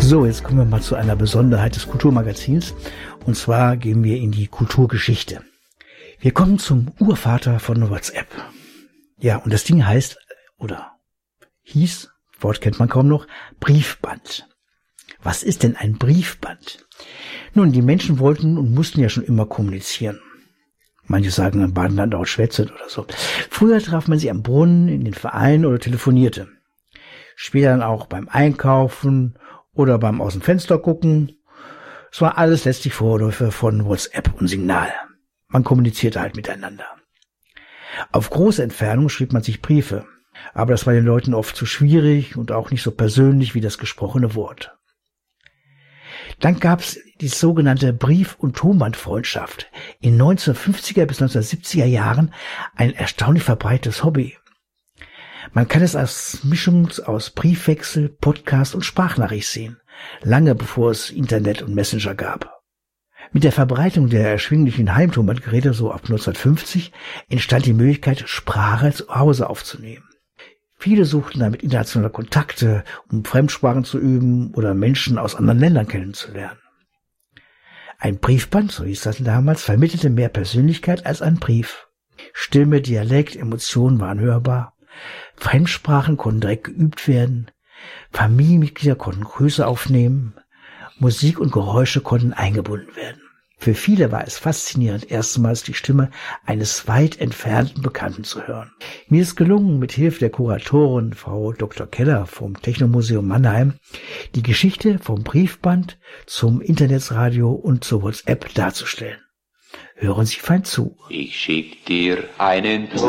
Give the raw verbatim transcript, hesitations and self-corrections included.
So, jetzt kommen wir mal zu einer Besonderheit des Kulturmagazins. Und zwar gehen wir in die Kulturgeschichte. Wir kommen zum Urvater von WhatsApp. Ja, und das Ding heißt, oder hieß, Wort kennt man kaum noch, Briefband. Was ist denn ein Briefband? Nun, die Menschen wollten und mussten ja schon immer kommunizieren. Manche sagen, am Badenlandort schwätzet oder so. Früher traf man sich am Brunnen, in den Vereinen oder telefonierte. Später dann auch beim Einkaufen oder beim aus dem Fenster gucken. Es war alles letztlich Vorläufer von WhatsApp und Signal. Man kommunizierte halt miteinander. Auf große Entfernung schrieb man sich Briefe. Aber das war den Leuten oft zu schwierig und auch nicht so persönlich wie das gesprochene Wort. Dann gab es die sogenannte Brief- und Tonbandfreundschaft. In neunzehnhundertfünfziger bis neunzehnhundertsiebziger Jahren ein erstaunlich verbreitetes Hobby. Man kann es als Mischung aus Briefwechsel, Podcast und Sprachnachricht sehen, lange bevor es Internet und Messenger gab. Mit der Verbreitung der erschwinglichen Heimtonbandgeräte so ab neunzehnhundertfünfzig entstand die Möglichkeit, Sprache zu Hause aufzunehmen. Viele suchten damit internationale Kontakte, um Fremdsprachen zu üben oder Menschen aus anderen Ländern kennenzulernen. Ein Briefband, so hieß das damals, vermittelte mehr Persönlichkeit als ein Brief. Stimme, Dialekt, Emotionen waren hörbar. Fremdsprachen konnten direkt geübt werden. Familienmitglieder konnten Grüße aufnehmen. Musik und Geräusche konnten eingebunden werden. Für viele war es faszinierend, erstmals die Stimme eines weit entfernten Bekannten zu hören. Mir ist gelungen, mit Hilfe der Kuratorin Frau Doktor Keller vom Technomuseum Mannheim die Geschichte vom Briefband zum Internetradio und zur WhatsApp darzustellen. Hören Sie fein zu. Ich schick dir einen